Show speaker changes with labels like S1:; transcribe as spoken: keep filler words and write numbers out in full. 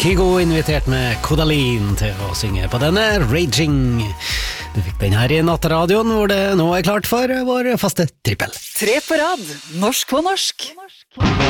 S1: Kygo invitert med Kodalin til å synge på denne Raging. Du fikk den her i Nattradioen, hvor det nå er klart for vår faste trippel.
S2: Tre på rad, norsk på norsk.